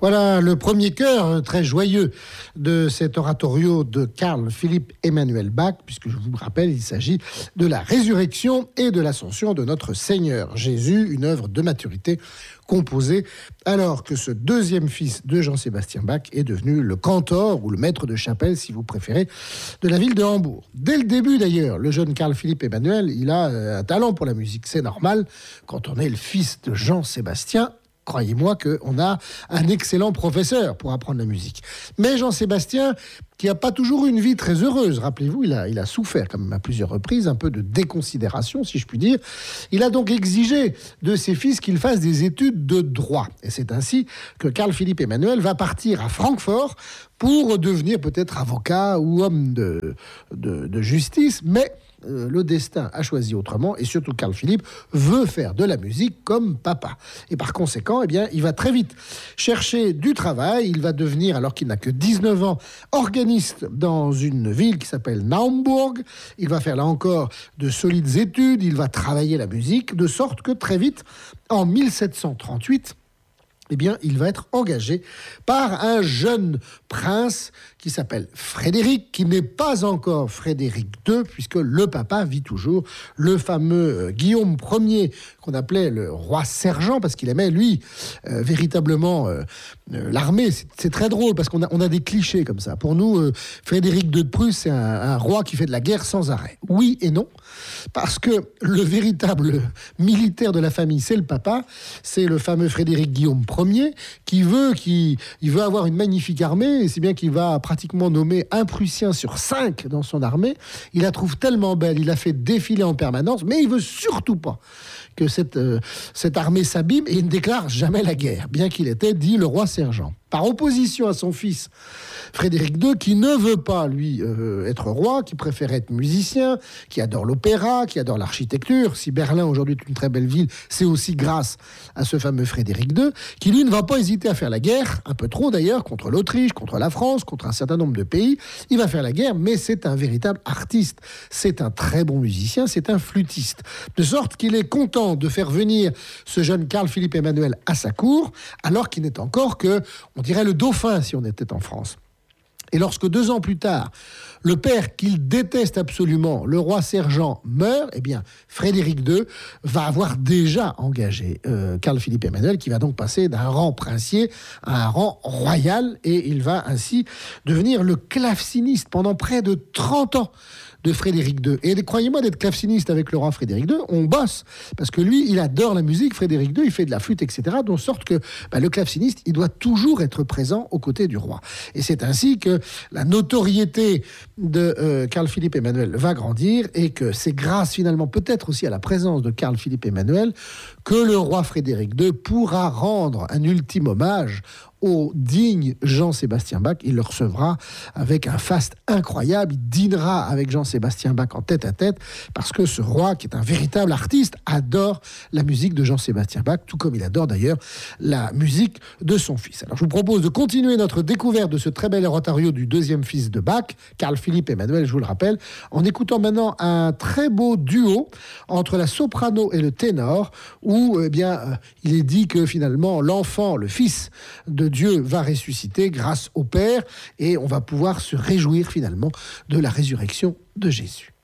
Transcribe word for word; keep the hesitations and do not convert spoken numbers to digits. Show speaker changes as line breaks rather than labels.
Voilà le premier chœur très joyeux de cet oratorio de Carl Philipp Emanuel Bach, puisque je vous rappelle, il s'agit de la résurrection et de l'ascension de notre Seigneur Jésus, une œuvre de maturité composée alors que ce deuxième fils de Jean-Sébastien Bach est devenu le cantor ou le maître de chapelle, si vous préférez, de la ville de Hambourg. Dès le début d'ailleurs, le jeune Carl Philipp Emanuel, il a un talent pour la musique, c'est normal quand on est le fils de Jean-Sébastien. Croyez-moi qu'on a un excellent professeur pour apprendre la musique. Mais Jean-Sébastien, qui n'a pas toujours eu une vie très heureuse, rappelez-vous, il a, il a souffert quand même à plusieurs reprises, un peu de déconsidération, si je puis dire. Il a donc exigé de ses fils qu'ils fassent des études de droit. Et c'est ainsi que Carl Philipp Emanuel va partir à Francfort pour devenir peut-être avocat ou homme de, de, de justice, mais euh, le destin a choisi autrement, et surtout Carl Philipp veut faire de la musique comme papa. Et par conséquent, eh bien, il va très vite chercher du travail. Il va devenir, alors qu'il n'a que dix-neuf ans, organiste dans une ville qui s'appelle Naumburg. Il va faire là encore de solides études, il va travailler la musique, de sorte que très vite, en mille sept cent trente-huit, eh bien, il va être engagé par un jeune prince qui s'appelle Frédéric, qui n'est pas encore Frédéric deux, puisque le papa vit toujours, le fameux euh, Guillaume Ier, qu'on appelait le roi sergent, parce qu'il aimait, lui, euh, véritablement euh, euh, l'armée. C'est, c'est très drôle, parce qu'on a, on a des clichés comme ça. Pour nous, euh, Frédéric deux de Prusse, c'est un, un roi qui fait de la guerre sans arrêt. Oui et non, parce que le véritable militaire de la famille, c'est le papa, c'est le fameux Frédéric Guillaume Ier, qui veut, qui, il veut avoir une magnifique armée, et c'est bien qu'il va pratiquement nommer un Prussien sur cinq dans son armée. Il la trouve tellement belle, il la fait défiler en permanence, mais il veut surtout pas que cette, euh, cette armée s'abîme, et il ne déclare jamais la guerre, bien qu'il était dit le roi sergent. Par opposition à son fils Frédéric deux, qui ne veut pas, lui, euh, être roi, qui préfère être musicien, qui adore l'opéra, qui adore l'architecture. Si Berlin, aujourd'hui, est une très belle ville, c'est aussi grâce à ce fameux Frédéric deux, qui, lui, ne va pas hésiter à faire la guerre, un peu trop d'ailleurs, contre l'Autriche, contre la France, contre un certain nombre de pays. Il va faire la guerre, mais c'est un véritable artiste. C'est un très bon musicien, c'est un flûtiste. De sorte qu'il est content de faire venir ce jeune Carl Philipp Emanuel à sa cour, alors qu'il n'est encore que, on dirait, le dauphin, si on était en France. Et lorsque deux ans plus tard, le père qu'il déteste absolument, le roi sergent, meurt, eh bien, Frédéric deux va avoir déjà engagé euh, Carl Philipp Emanuel, qui va donc passer d'un rang princier à un rang royal, et il va ainsi devenir le claveciniste pendant près de trente ans de Frédéric deux. Et croyez-moi, d'être claveciniste avec le roi Frédéric deux, on bosse, parce que lui, il adore la musique, Frédéric deux, il fait de la flûte, et cetera, de sorte que bah, le claveciniste, il doit toujours être présent aux côtés du roi. Et c'est ainsi que la notoriété de euh, Carl Philipp Emanuel va grandir, et que c'est grâce finalement peut-être aussi à la présence de Carl Philipp Emanuel que le roi Frédéric deux pourra rendre un ultime hommage au digne Jean-Sébastien Bach. Il le recevra avec un faste incroyable. Il dînera avec Jean-Sébastien Bach en tête à tête, parce que ce roi, qui est un véritable artiste, adore la musique de Jean-Sébastien Bach, tout comme il adore d'ailleurs la musique de son fils. Alors je vous propose de continuer notre découverte de ce très bel oratorio du deuxième fils de Bach, Carl Philipp Emanuel, je vous le rappelle, en écoutant maintenant un très beau duo entre la soprano et le ténor, où eh bien, euh, il est dit que finalement l'enfant, le fils de Dieu va ressusciter grâce au Père, et on va pouvoir se réjouir finalement de la résurrection de Jésus.